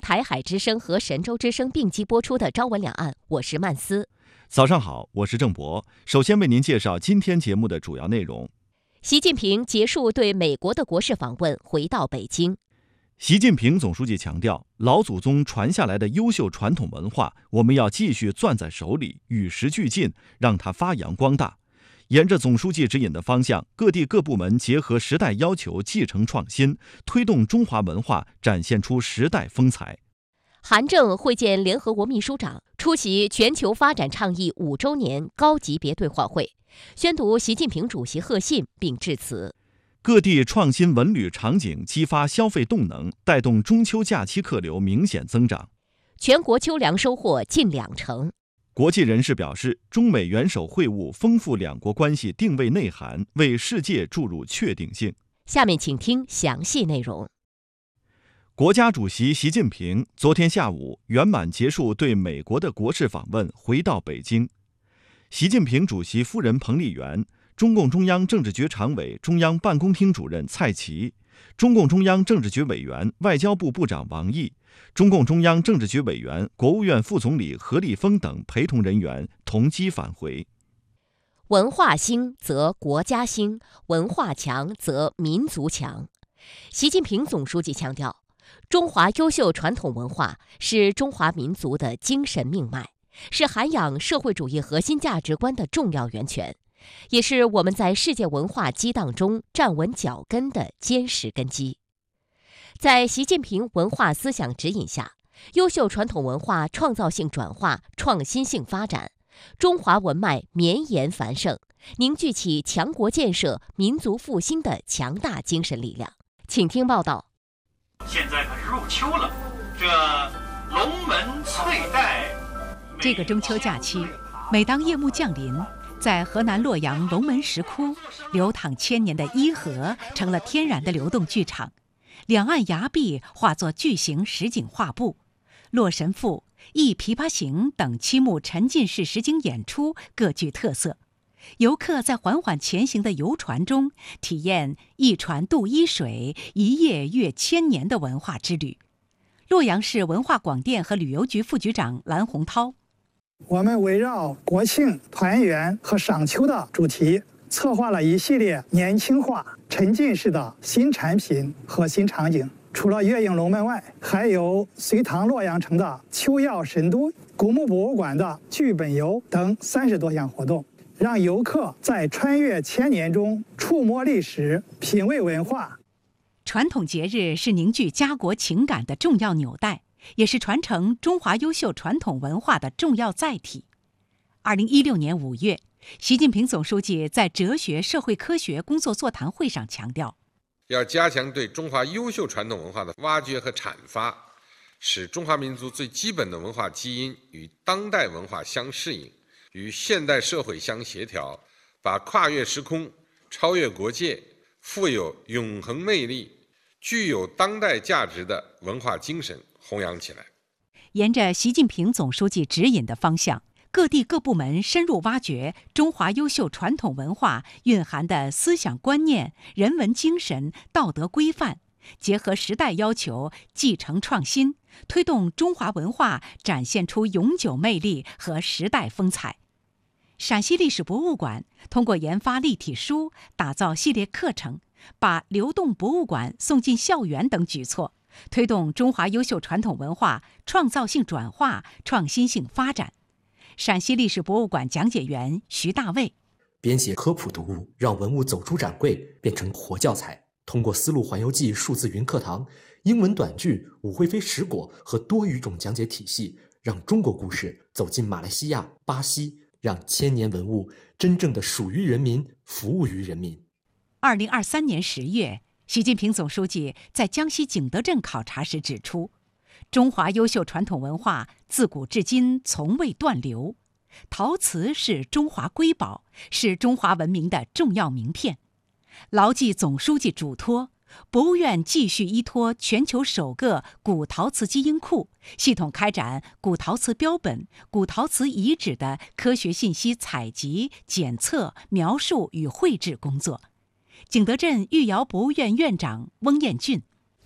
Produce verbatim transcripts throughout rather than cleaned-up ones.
台海之声和神州之声并机播出的《朝闻两岸》，我是曼斯。 早上好，我是郑博。首先为您介绍今天节目的主要内容。 习近平结束对美国的国事访问，回到北京。 习近平总书记强调，老祖宗传下来的优秀传统文化，我们要继续攥在手里，与时俱进，让它发扬光大。沿着总书记指引的方向，各地各部门结合时代要求，继承创新，推动中华文化展现出时代风采。 韩正会见联合国秘书长，出席全球发展倡议五周年高级别对话会，宣读习近平主席贺信并致辞。 各地创新文旅场景激发消费动能，带动中秋假期客流明显增长。 全国秋粮收获近两成。 国际人士表示，中美元首会晤丰富两国关系定位内涵，为世界注入确定性。 下面请听详细内容。 国家主席习近平昨天下午圆满结束对美国的国事访问，回到北京。习近平主席夫人彭丽媛、中共中央政治局常委、中央办公厅主任蔡奇、中共中央政治局委员、外交部部长王毅、中共中央政治局委员、国务院副总理何立峰等陪同人员同机返回。 文化兴则国家兴，文化强则民族强。习近平总书记强调，中华优秀传统文化是中华民族的精神命脉，是涵养社会主义核心价值观的重要源泉，也是我们在世界文化激荡中站稳脚跟的坚实根基。在习近平文化思想指引下，优秀传统文化创造性转化、创新性发展，中华文脉绵延繁盛，凝聚起强国建设、民族复兴的强大精神力量。请听报道。 现在可是入秋了，这龙门翠带。 这个中秋假期，每当夜幕降临，在河南洛阳龙门石窟，流淌千年的伊河成了天然的流动剧场，两岸崖壁化作巨型实景画布，洛神赋、忆琵琶行等七幕沉浸式实景演出各具特色。游客在缓缓前行的游船中，体验一船渡伊水，一夜阅千年的文化之旅。洛阳市文化广电和旅游局副局长蓝洪涛， 我们围绕国庆、团圆和赏秋的主题，策划了一系列年轻化、沉浸式的新产品和新场景。除了月映龙门外，还有隋唐洛阳城的秋曜神都、古墓博物馆的剧本游等三十多项活动，让游客在穿越千年中触摸历史、品味文化。 传统节日是凝聚家国情感的重要纽带，也是传承中华优秀传统文化的重要载体。二零一六年五月，习近平总书记在哲学社会科学工作座谈会上强调， 要加强对中华优秀传统文化的挖掘和阐发，使中华民族最基本的文化基因与当代文化相适应，与现代社会相协调，把跨越时空、超越国界、富有永恒魅力、具有当代价值的文化精神弘扬起来。 沿着习近平总书记指引的方向，各地各部门深入挖掘中华优秀传统文化蕴含的思想观念、人文精神、道德规范，结合时代要求，继承创新，推动中华文化展现出永久魅力和时代风采。陕西历史博物馆通过研发立体书、打造系列课程，把流动博物馆送进校园等举措，推动中华优秀传统文化创造性转化、创新性发展。陕西历史博物馆讲解员徐大卫， 编写科普读物，让文物走出展柜，变成活教材。通过丝路环游记数字云课堂、英文短剧、武惠妃食果和多语种讲解体系，让中国故事走进马来西亚、巴西，让千年文物真正的属于人民，服务于人民。 二零二三年十月，习近平总书记在江西景德镇考察时指出，中华优秀传统文化自古至今从未断流，陶瓷是中华瑰宝，是中华文明的重要名片。牢记总书记嘱托，博物院继续依托全球首个古陶瓷基因库，系统开展古陶瓷标本、古陶瓷遗址的科学信息采集、检测、描述与绘制工作。景德镇御窑博物院院长翁彦俊，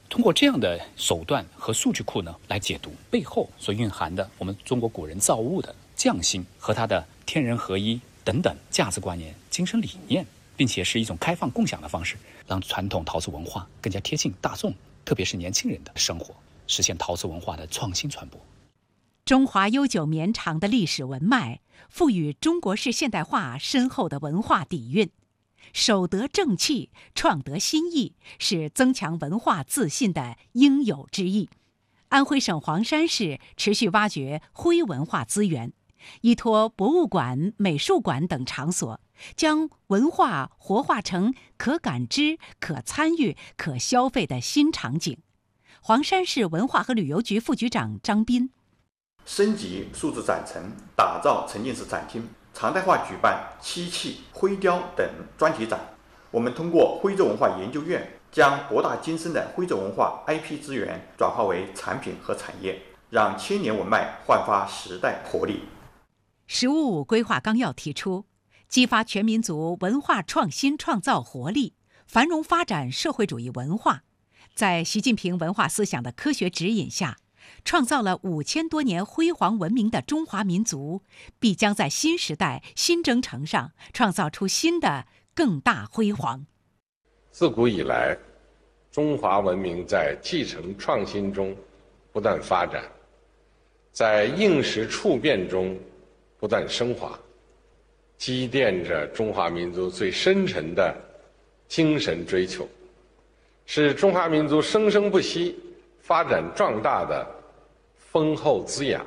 通过这样的手段和数据库呢，来解读背后所蕴含的我们中国古人造物的匠心和它的天人合一等等价值观念、精神理念，并且是一种开放共享的方式，让传统陶瓷文化更加贴近大众，特别是年轻人的生活，实现陶瓷文化的创新传播。 中华悠久绵长的历史文脉，赋予中国式现代化深厚的文化底蕴。守得正气，创得新意，是增强文化自信的应有之义。安徽省黄山市持续挖掘徽文化资源，依托博物馆、美术馆等场所，将文化活化成可感知、可参与、可消费的新场景。黄山市文化和旅游局副局长张斌： 升级数字展陈，打造沉浸式展厅，常态化举办漆器、徽雕等专题展。我们通过徽州文化研究院，将博大精深的徽州文化 I P 资源转化为产品和产业，让千年文脉焕发时代活力。 十五五规划纲要提出，激发全民族文化创新创造活力，繁荣发展社会主义文化。在习近平文化思想的科学指引下，创造了五千多年辉煌文明的中华民族，必将在新时代新征程上创造出新的更大辉煌。 自古以来，中华文明在继承创新中不断发展，在应时处变中不断升华，积淀着中华民族最深沉的精神追求，是中华民族生生不息、发展壮大的丰厚滋养。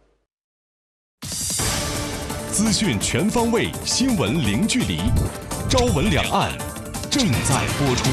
资讯全方位，新闻零距离，朝闻两岸正在播出。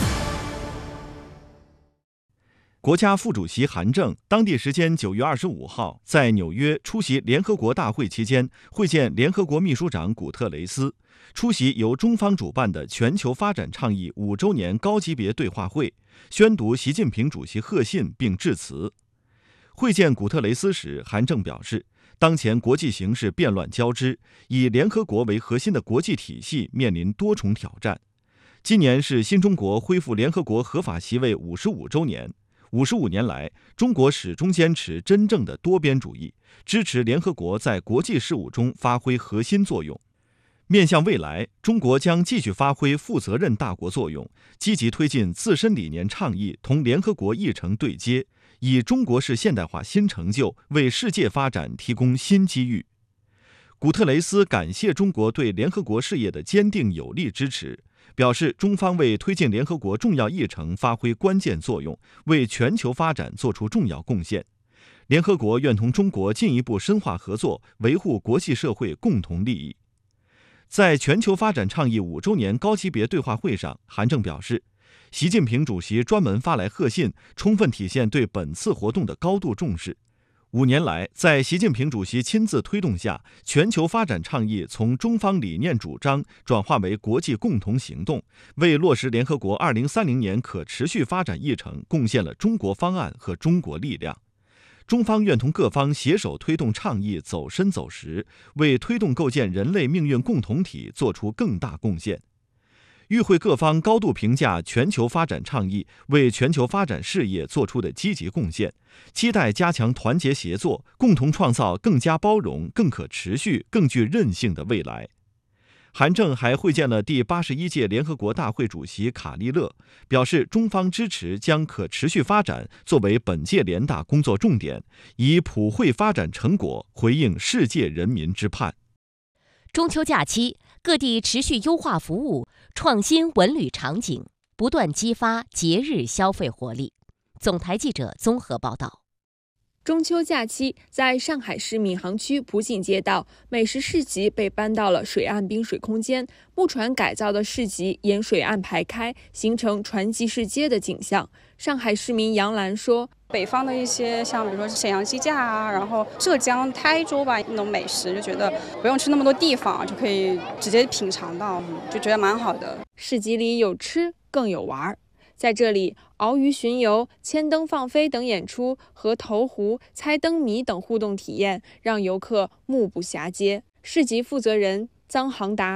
国家副主席韩正当地时间九月二十五号在纽约出席联合国大会期间，会见联合国秘书长古特雷斯，出席由中方主办的全球发展倡议五周年高级别对话会，宣读习近平主席贺信并致辞。会见古特雷斯时，韩正表示，当前国际形势变乱交织，以联合国为核心的国际体系面临多重挑战。今年是新中国恢复联合国合法席位五十五周年。五十五年来，中国始终坚持真正的多边主义，支持联合国在国际事务中发挥核心作用。面向未来，中国将继续发挥负责任大国作用，积极推进自身理念倡议同联合国议程对接，以中国式现代化新成就为世界发展提供新机遇。古特雷斯感谢中国对联合国事业的坚定有力支持，表示中方为推进联合国重要议程发挥关键作用，为全球发展作出重要贡献。联合国愿同中国进一步深化合作，维护国际社会共同利益。在全球发展倡议五周年高级别对话会上，韩正表示，习近平主席专门发来贺信，充分体现对本次活动的高度重视。五年来，在习近平主席亲自推动下，全球发展倡议从中方理念主张转化为国际共同行动，为落实联合国二零三零年可持续发展议程贡献了中国方案和中国力量。中方愿同各方携手推动倡议走深走实，为推动构建人类命运共同体做出更大贡献。与会各方高度评价全球发展倡议为全球发展事业做出的积极贡献，期待加强团结协作，共同创造更加包容、更可持续、更具韧性的未来。韩正还会见了第八十一届联合国大会主席卡利勒，表示中方支持将可持续发展作为本届联大工作重点，以普惠发展成果回应世界人民之盼。 中秋假期，各地持续优化服务，创新文旅场景，不断激发节日消费活力。总台记者综合报道。 中秋假期，在上海市闵行区普锦街道，美食市集被搬到了水岸滨水空间，木船改造的市集沿水岸排开，形成船集市街的景象。上海市民杨澜说， 北方的一些像比如说沈阳鸡架啊，然后浙江台州吧那种美食，就觉得不用去那么多地方就可以直接品尝到，就觉得蛮好的。 市集里有吃更有玩，在这里，鳌鱼巡游、千灯放飞等演出和投壶、猜灯谜等互动体验，让游客目不暇接。市集负责人臧航达：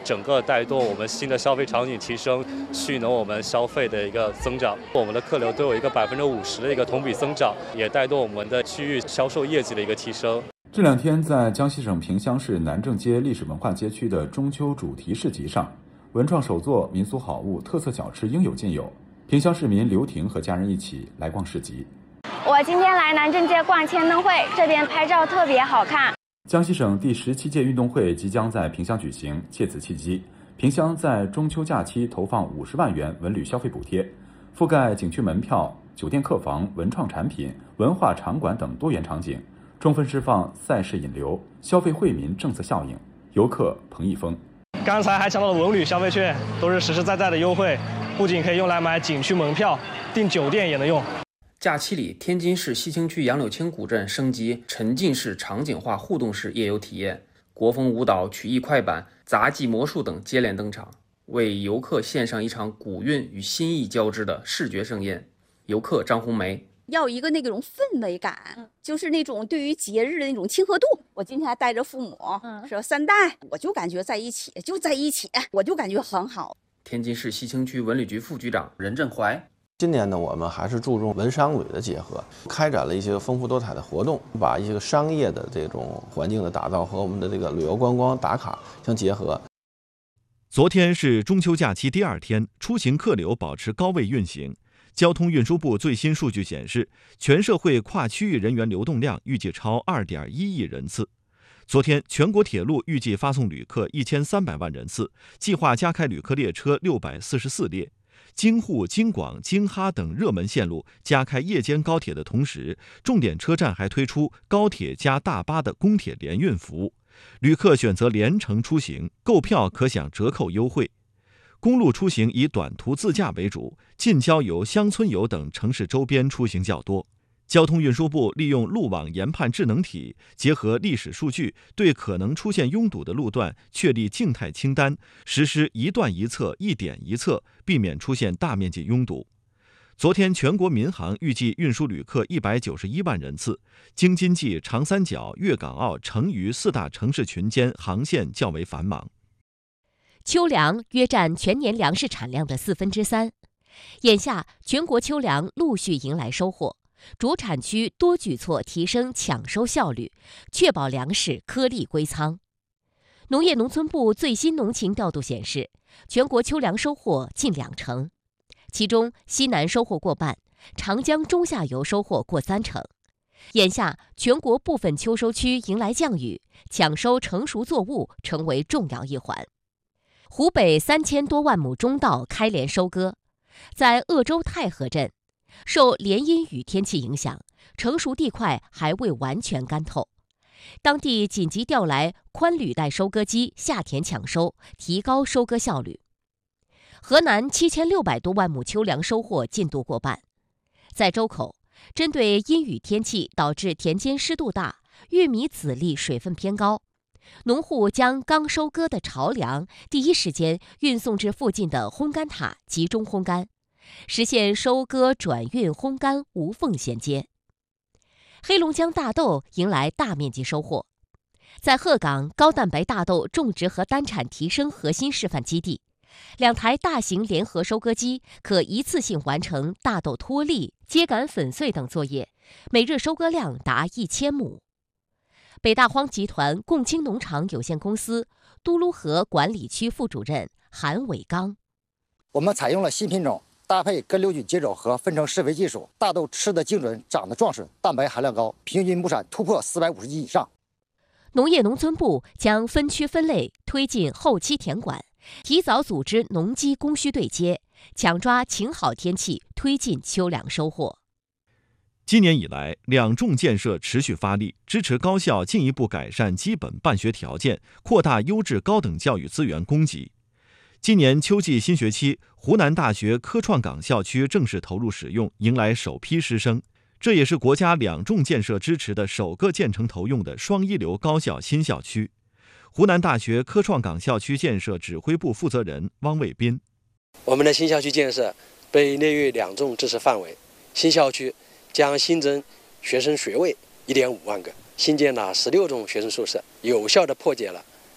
整个带动我们新的消费场景提升，蓄能我们消费的一个增长。我们的客流都有一个百分之五十的一个同比增长，也带动我们的区域销售业绩的一个提升。 这两天，在江西省萍乡市南正街历史文化街区的中秋主题市集上，文创手作、民俗好物、特色小吃应有尽有。萍乡市民刘婷和家人一起来逛市集。 我今天来南正街逛千灯会，这边拍照特别好看。 江西省第十七届运动会即将在萍乡举行，借此契机，萍乡在中秋假期投放五十万元文旅消费补贴，覆盖景区门票、酒店客房、文创产品、文化场馆等多元场景，充分释放赛事引流、消费惠民政策效应。游客彭一峰， 刚才还抢到了文旅消费券，都是实实在在的优惠，不仅可以用来买景区门票，订酒店也能用。 假期里，天津市西青区杨柳青古镇升级沉浸式场景化互动式夜游体验，国风舞蹈、曲艺快板、杂技魔术等接连登场，为游客献上一场古韵与新意交织的视觉盛宴。游客张红梅， 要一个那种氛围感，就是那种对于节日的那种亲和度。我今天还带着父母，嗯、说三代，我就感觉在一起，就在一起，我就感觉很好。 天津市西青区文旅局副局长任振怀， 今年呢，我们还是注重文商旅的结合，开展了一些丰富多彩的活动，把一些商业的这种环境的打造和我们的这个旅游观光打卡相结合。 昨天是中秋假期第二天，出行客流保持高位运行。交通运输部最新数据显示，全社会跨区域人员流动量预计超 二点一亿人次。昨天，全国铁路预计发送旅客一千三百万人次，计划加开旅客列车六百四十四列。京沪、京广、京哈等热门线路加开夜间高铁的同时，重点车站还推出高铁加大巴的公铁联运服务，旅客选择联程出行，购票可享折扣优惠。公路出行以短途自驾为主，近郊游、乡村游等城市周边出行较多。交通运输部利用路网研判智能体，结合历史数据，对可能出现拥堵的路段确立静态清单，实施一段一测、一点一测，避免出现大面积拥堵。昨天，全国民航预计运输旅客一百九十一万人次，京津冀、长三角、粤港澳、成渝四大城市群间航线较为繁忙。 秋粮约占全年粮食产量的四分之三，眼下全国秋粮陆续迎来收获。主产区多举措提升抢收效率，确保粮食颗粒归仓。农业农村部最新农情调度显示，全国秋粮收获近两成，其中西南收获过半，长江中下游收获过三成。眼下全国部分秋收区迎来降雨，抢收成熟作物成为重要一环。湖北三千多万亩中稻开镰收割，在鄂州太和镇，受连阴雨天气影响，成熟地块还未完全干透，当地紧急调来宽履带收割机下田抢收，提高收割效率。河南七千六百多万亩秋粮收获进度过半。在周口，针对阴雨天气导致田间湿度大，玉米籽粒水分偏高，农户将刚收割的巢粮第一时间运送至附近的烘干塔集中烘干，实现收割转运烘干无缝衔接。黑龙江大豆迎来大面积收获，在鹤岗高蛋白大豆种植和单产提升核心示范基地，两台大型联合收割机可一次性完成大豆脱粒、秸秆粉碎等作业，每日收割量达一千亩。北大荒集团共青农场有限公司都噜河管理区副主任韩伟刚， 我们采用了新品种，搭配根瘤菌接种和分成施肥技术，大豆吃得精准，长得壮实，蛋白含量高，平均亩产突破四百五十斤以上。 农业农村部将分区分类推进后期田管，提早组织农机供需对接，抢抓晴好天气，推进秋粮收获。 今年以来，两种建设持续发力，支持高校进一步改善基本办学条件，扩大优质高等教育资源供给。今年秋季新学期，湖南大学科创港校区正式投入使用，迎来首批师生。这也是国家两种建设支持的首个建成投用的双一流高校新校区。湖南大学科创港校区建设指挥部负责人汪卫斌： 我们的新校区建设被列入两种支持范围，新校区将新增学生学位 一点五万个，新建了十六种学生宿舍，有效地破解了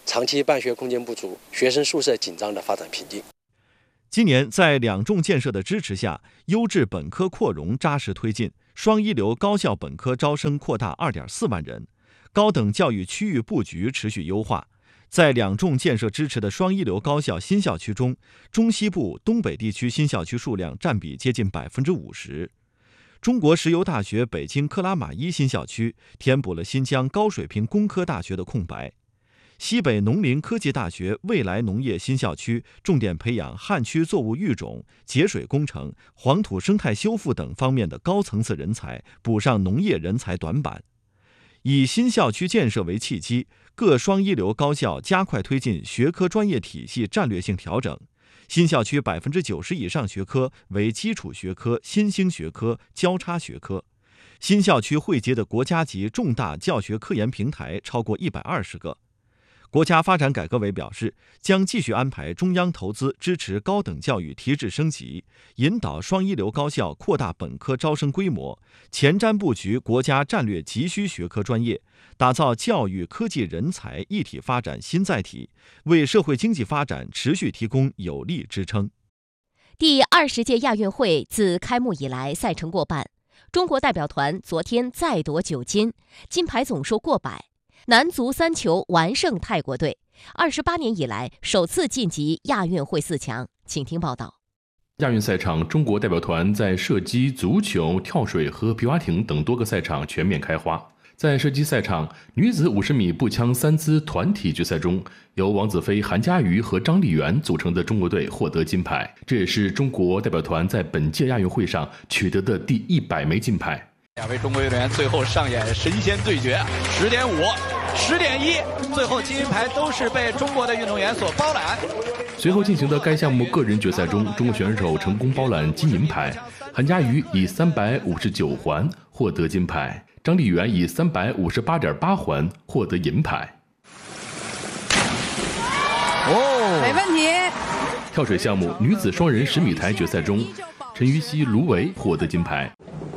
长期办学空间不足、学生宿舍紧张的发展瓶颈。 今年在两重建设的支持下，优质本科扩容扎实推进，双一流高校本科招生扩大 二点四万人，高等教育区域布局持续优化。在两重建设支持的双一流高校新校区中，中西部、东北地区新校区数量占比接近 百分之五十。中国石油大学北京克拉玛依新校区填补了新疆高水平工科大学的空白。西北农林科技大学未来农业新校区重点培养旱区作物育种、节水工程、黄土生态修复等方面的高层次人才，补上农业人才短板。以新校区建设为契机，各双一流高校加快推进学科专业体系战略性调整。新校区 百分之九十 以上学科为基础学科、新兴学科、交叉学科。新校区汇集的国家级重大教学科研平台超过一百二十个。国家发展改革委表示，将继续安排中央投资支持高等教育提质升级，引导双一流高校扩大本科招生规模，前瞻布局国家战略急需学科专业，打造教育科技人才一体发展新载体，为社会经济发展持续提供有力支撑。 第二十届亚运会自开幕以来赛程过半，中国代表团昨天再夺九金，金牌总数过百。男足三球完胜泰国队，二十八年以来首次晋级亚运会四强。请听报道。 亚运赛场，中国代表团在射击、足球、跳水和皮划艇等多个赛场全面开花。在射击赛场，女子五十米步枪三姿团体决赛中，由王子飞、韩佳瑜和张丽媛组成的中国队获得金牌，这也是中国代表团在本届亚运会上取得的第一百枚金牌。 两位中国运动员最后上演神仙对决，十点五、十点一，最后金银牌都是被中国的运动员所包揽。 随后进行的该项目个人决赛中，中国选手成功包揽金银牌，韩佳瑜以三百五十九环获得金牌，张丽媛以三百五十八点八环获得银牌。 哦， 没问题。 跳水项目女子双人十米台决赛中，陈芋汐、卢维获得金牌。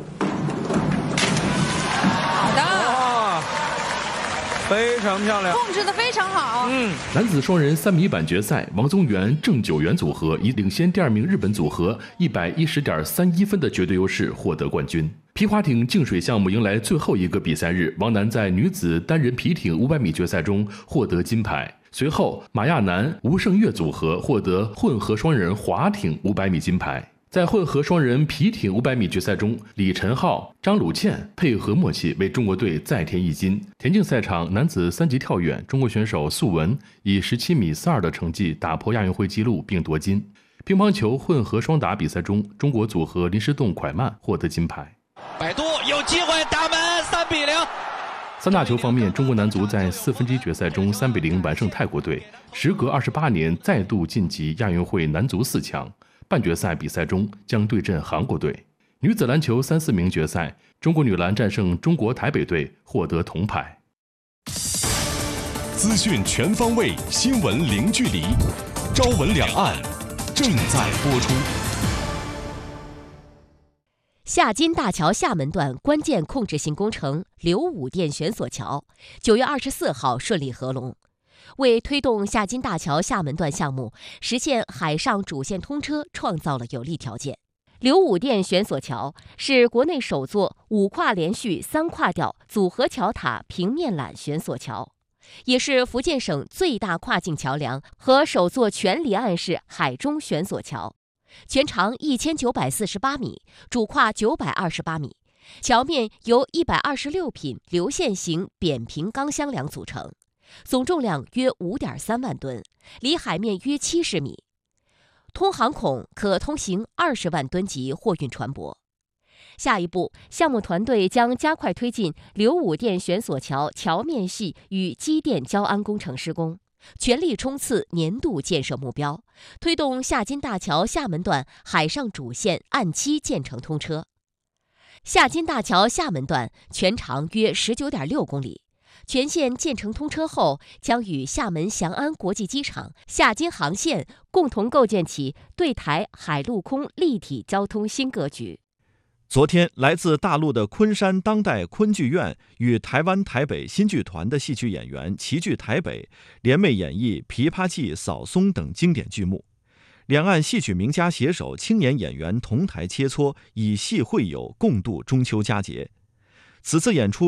非常漂亮， 控制得非常好。 嗯， 男子双人三米板决赛，王宗源、郑九元组合以领先第二名日本组合一百一十点三一分的绝对优势获得冠军。皮划艇竞水项目迎来最后一个比赛日，王楠在女子单人皮艇五百米决赛中获得金牌。随后，马亚楠、吴胜月组合获得混合双人划艇五百米金牌。在混合双人皮艇五百米决赛中，李晨浩、张鲁倩配合默契，为中国队再添一金。田径赛场，男子三级跳远，中国选手素文以十七米四二的成绩打破亚运会纪录并夺金。乒乓球混合双打比赛中，中国组合林诗栋、蒯曼获得金牌。 百度有机会打门，三比零。 三大球方面，中国男足在四分之一决赛中三比零完胜泰国队，时隔二十八年再度晋级亚运会男足四强。半决赛比赛中将对阵韩国队。女子篮球三四名决赛，中国女篮战胜中国台北队，获得铜牌。 资讯全方位，新闻零距离。朝闻两岸正在播出。 夏金大桥厦门段关键控制性工程流武店悬索桥，九月二十四号顺利合龙。为推动夏金大桥厦门段项目实现海上主线通车创造了有利条件。流武店悬索桥是国内首座五跨连续三跨吊组合桥塔平面缆悬索桥，也是福建省最大跨境桥梁和首座全离岸式海中悬索桥，全长一千九百四十八米，主跨九百二十八米，桥面由一百二十六品流线型扁平钢箱梁组成。总重量约 五点三万吨，离海面约七十米，通航孔可通行二十万吨级货运船舶。下一步，项目团队将加快推进流武店悬索桥桥面系与机电交安工程施工，全力冲刺年度建设目标，推动夏金大桥厦门段海上主线按期建成通车。夏金大桥厦门段全长约 十九点六公里。全线建成通车后，将与厦门翔安国际机场、夏金航线共同构建起对台海陆空立体交通新格局。 昨天，来自大陆的昆山当代昆剧院与台湾台北新剧团的戏曲演员齐聚台北，联袂演绎《琵琶记》《扫松》等经典剧目。两岸戏曲名家携手，青年演员同台切磋，以戏会友，共度中秋佳节。此次演出